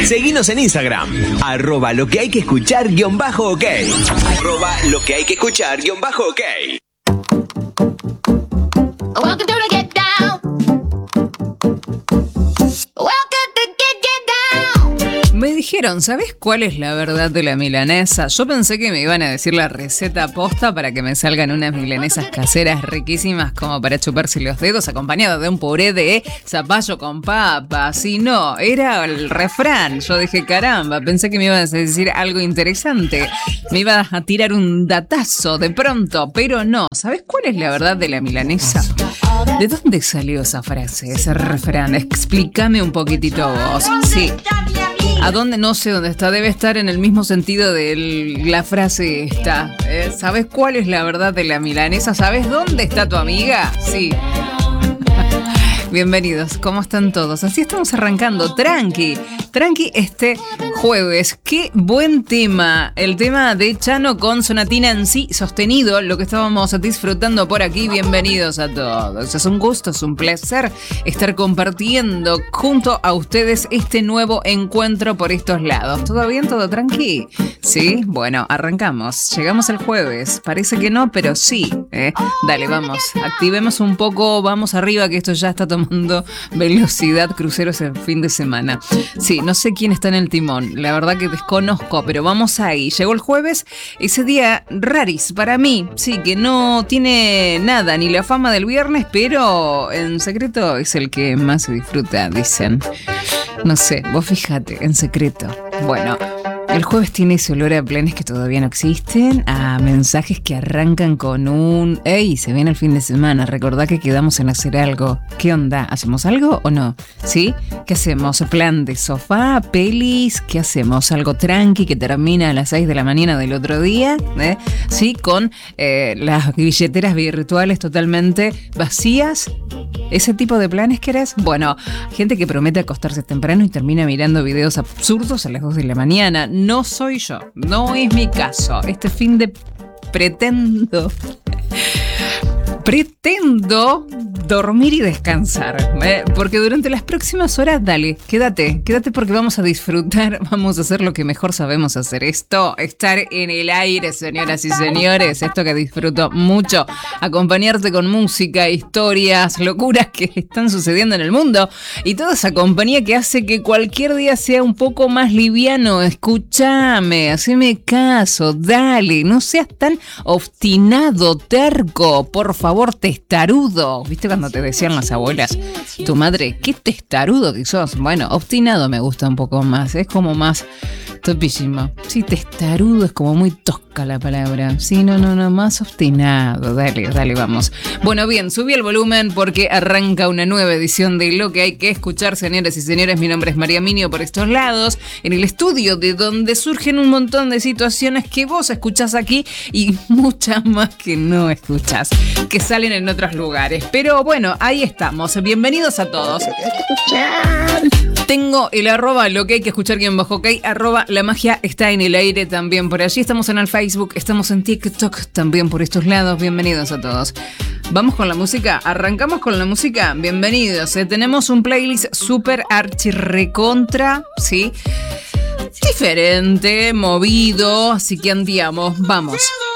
Seguinos en Instagram, @lo que hay que escuchar _ok. @lo que hay que escuchar _ok. Welcome to the Get Down. Welcome to Get Down. Me dijeron, ¿sabes cuál es la verdad de la milanesa? Yo pensé que me iban a decir la receta posta para que me salgan unas milanesas caseras riquísimas como para chuparse los dedos, acompañadas de un puré de zapallo con papas. Y no, era el refrán. Yo dije, caramba, pensé que me iban a decir algo interesante. Me iban a tirar un datazo de pronto, pero no. ¿Sabes cuál es la verdad de la milanesa? ¿De dónde salió esa frase, ese refrán? Explícame un poquitito vos. Sí. ¿A dónde? No sé dónde está. Debe estar en el mismo sentido de la frase esta. ¿Sabes cuál es la verdad de la milanesa? ¿Sabes dónde está tu amiga? Sí. Bienvenidos, ¿cómo están todos? Así estamos arrancando, tranqui este jueves. Qué buen tema, el tema de Chano con Sonatina en sí sostenido, lo que estábamos disfrutando por aquí. Bienvenidos a todos, es un gusto, es un placer estar compartiendo junto a ustedes este nuevo encuentro por estos lados. ¿Todo bien? ¿Todo tranqui? Sí, bueno, arrancamos, llegamos el jueves, parece que no, pero sí, dale, vamos, activemos un poco, vamos arriba que esto ya está tomando velocidad, cruceros el fin de semana. Sí, no sé quién está en el timón, la verdad que desconozco, pero vamos ahí. Llegó el jueves, ese día raris para mí, sí, que no tiene nada, ni la fama del viernes, pero en secreto es el que más se disfruta, dicen. No sé, vos fíjate, en secreto. Bueno, el jueves tiene ese olor a planes que todavía no existen, a mensajes que arrancan con un ¡ey! Se viene el fin de semana, recordá que quedamos en hacer algo. ¿Qué onda? ¿Hacemos algo o no? ¿Sí? ¿Qué hacemos? ¿Plan de sofá? ¿Pelis? ¿Qué hacemos? ¿Algo tranqui que termina a las 6 de la mañana del otro día? ¿Sí? Con las billeteras virtuales totalmente vacías. ¿Ese tipo de planes querés? Bueno, gente que promete acostarse temprano y termina mirando videos absurdos a las 2 de la mañana. No soy yo, no es mi caso. Este fin de pretendo dormir y descansar, porque durante las próximas horas, dale, quédate porque vamos a disfrutar, vamos a hacer lo que mejor sabemos hacer. Esto, estar en el aire, señoras y señores, esto que disfruto mucho, acompañarte con música, historias, locuras que están sucediendo en el mundo y toda esa compañía que hace que cualquier día sea un poco más liviano. Escúchame, haceme caso, dale, no seas tan obstinado, terco, por favor, testarudo. ¿Viste cuando te decían las abuelas? Tu madre, qué testarudo que sos. Bueno, obstinado me gusta un poco más. Es como más topísimo. Sí, testarudo es como muy tosca la palabra. Sí, no, más obstinado. Dale, vamos. Bueno, bien, subí el volumen porque arranca una nueva edición de Lo que hay que escuchar, señoras y señores. Mi nombre es María Minio por estos lados, en el estudio de donde surgen un montón de situaciones que vos escuchás aquí y muchas más que no escuchás, que salen en otros lugares. Pero bueno, ahí estamos. Bienvenidos a todos. Tengo el @ lo que hay que escuchar _ok, @ la magia está en el aire también por allí. Estamos en el Facebook, estamos en TikTok también por estos lados. Bienvenidos a todos. Vamos con la música, arrancamos con la música. Bienvenidos, tenemos un playlist súper archirrecontra, ¿sí? Diferente, movido, así que andiamo, vamos.